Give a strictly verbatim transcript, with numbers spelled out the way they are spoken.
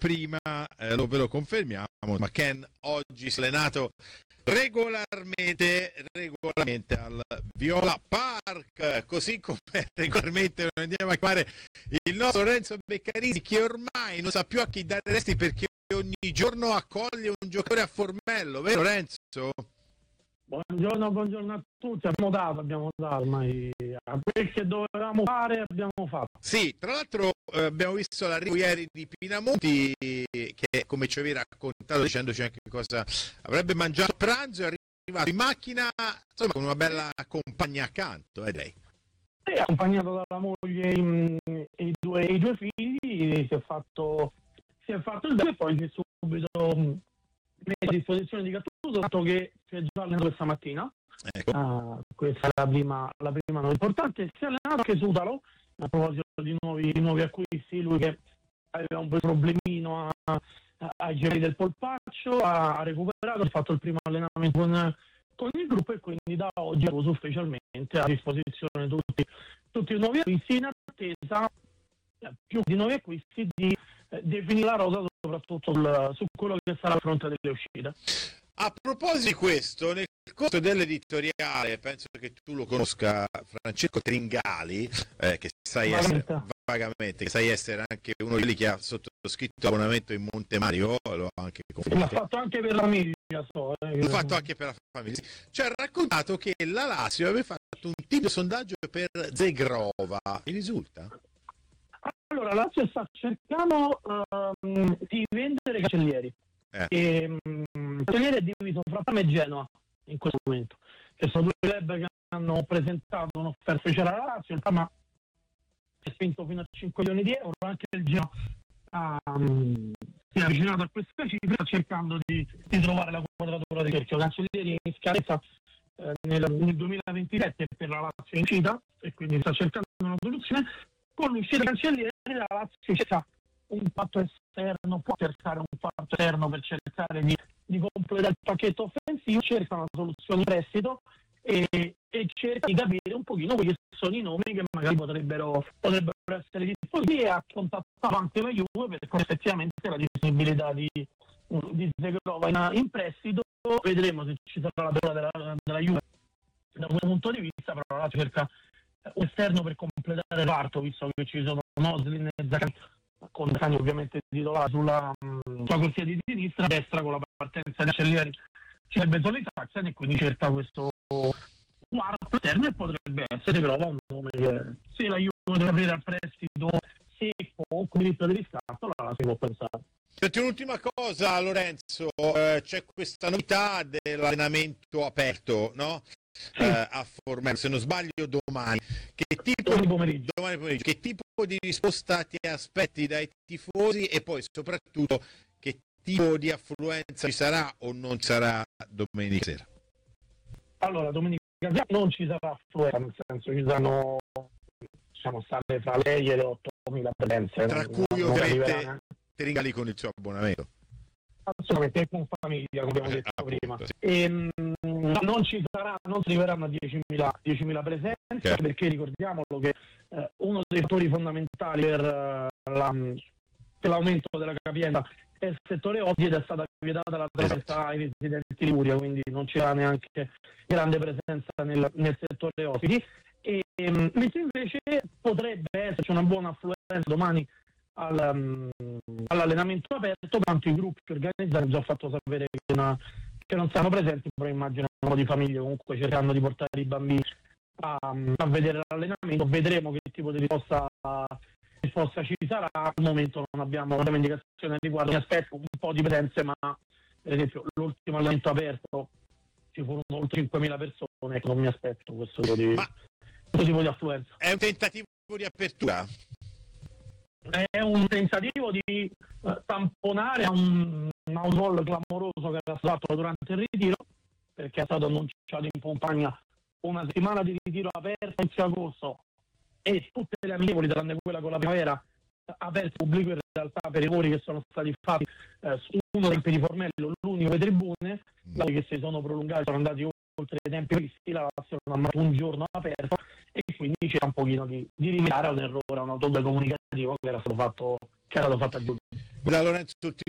prima, eh, lo ve lo confermiamo, ma Ken oggi si è allenato regolarmente, regolarmente al Viola Park, così come regolarmente lo andiamo a chiamare il nostro Lorenzo Beccarisi, che ormai non sa più a chi dare resti perché ogni giorno accoglie un giocatore a Formello, vero Lorenzo? Buongiorno, buongiorno a tutti. Abbiamo dato, abbiamo dato ormai a quel che dovevamo fare, abbiamo fatto. Sì, tra l'altro eh, abbiamo visto l'arrivo ieri di Pinamonti, che come ci avevi raccontato dicendoci anche cosa avrebbe mangiato a pranzo, è arrivato in macchina, insomma, con una bella compagna accanto, eh lei. Sì, accompagnato dalla moglie e i due, i due figli, si è fatto si è fatto il bene e poi si è subito messo a disposizione di Gattuso, tanto che si è già allenato questa mattina. Ecco. Uh, questa è la prima, la prima novità importante. Si è allenato anche Sutalo, a proposito di nuovi, di nuovi acquisti, lui che aveva un po' di problemino a, a, ai giri del polpaccio, ha, ha recuperato, ha fatto il primo allenamento con, con il gruppo e quindi da oggi ha uso ufficialmente a disposizione tutti, tutti i nuovi acquisti, in attesa più di nuovi acquisti di eh, definire la rosa soprattutto sul, su quello che sarà il fronte delle uscite. A proposito di questo, nel corso dell'editoriale, penso che tu lo conosca, Francesco Tringali, eh, che sai essere vagamente, che sai essere anche uno di quelli che ha sottoscritto l'abbonamento in Monte Mario, lo ha anche confermato. L'ha fatto anche per la famiglia, so, eh, l'ha fatto anche per la famiglia. Ci ha raccontato che la Lazio aveva fatto un tipo di sondaggio per Zegrova, mi risulta? Allora, la Lazio sta cercando um, di vendere Cancellieri. Eh. E, um, Cancellieri è diviso fra Parma e Genoa in questo momento, che sono due club che hanno presentato un'offerta ufficiale alla Lazio. Il Parma si è spinto fino a cinque milioni di euro, anche il Genoa ha, um, si è avvicinato a queste cifre, sta cercando di, di trovare la quadratura del cerchio. Cancellieri in scadenza eh, nel, nel duemilaventisette per la Lazio in uscita e quindi sta cercando una soluzione. Con l'uscita Cancellieri la Lazio cerca un patto esterno, può cercare un patto esterno per cercare di, di completare il pacchetto offensivo, cerca una soluzione in prestito e, e cerca di capire un pochino quelli che sono i nomi che magari potrebbero, potrebbero essere disponibili, e ha contattato anche la Juve perché effettivamente la disponibilità di, di Zegrova in, in prestito. Vedremo se ci sarà la parola della, della Juve da questo punto di vista, però la Lazio cerca un esterno per completare il reparto, visto che ci sono Noslin e Zaccagni, con Zaccagni ovviamente titolare sulla, sulla corsia di sinistra, a destra con la partenza di Cancellieri c'è Bezzoli Saxon, e quindi cerca questo quarto esterno e potrebbe essere però un nome che se la Juve deve aprire al prestito, se può con diritto di riscatto, la si può pensare. Senti, un'ultima cosa Lorenzo, eh, c'è questa novità dell'allenamento aperto, no? Sì. Uh, a Formello, se non sbaglio domani. Che tipo, domani pomeriggio. domani pomeriggio, che tipo di risposta ti aspetti dai tifosi e poi soprattutto che tipo di affluenza ci sarà o non sarà domenica sera? Allora, domenica sera non ci sarà affluenza, nel senso ci saranno, diciamo, state fra lei e le ottomila presenze, tra non, cui non ovviamente Tringali con il suo abbonamento. Assolutamente, con famiglia, come abbiamo detto eh, prima. appunto, sì. E, mh, non ci sarà, non si arriveranno a diecimila presenze, certo. Perché ricordiamolo che eh, uno dei fattori fondamentali per, uh, la, per l'aumento della capienza è il settore ospiti, ed è stata vietata la presenza ai residenti di Liguria, quindi non c'era neanche grande presenza nel, nel settore ospiti. E, mh, mentre invece potrebbe esserci una buona affluenza domani Al, um, all'allenamento aperto, tanto i gruppi organizzati hanno già fatto sapere che, una, che non saranno presenti, però immagino di famiglie comunque cercando di portare i bambini a, a vedere l'allenamento. Vedremo che tipo di risposta, risposta ci sarà. Al momento non abbiamo una indicazione riguardo, mi aspetto un po' di presenze, ma per esempio l'ultimo allenamento aperto ci furono oltre cinquemila persone, non mi aspetto questo tipo di, ma questo tipo di affluenza. È un tentativo di apertura? È un tentativo di uh, tamponare a un, a un gol clamoroso che era stato fatto durante il ritiro, perché è stato annunciato in Pompagna una settimana di ritiro aperto inizio agosto e tutte le amichevoli, tranne quella con la primavera, aperto pubblico in realtà per i lavori che sono stati fatti eh, su uno dei tempi di Formello, l'unico delle tribune, mm. che si sono prolungati, sono andati oltre i tempi previsti, la Lazio non ha mai un giorno aperto e quindi c'era un pochino di, di rimediare a un errore, a un autore comunicativo che era stato fatto che era fatta a giugno. Da Lorenzo, ultima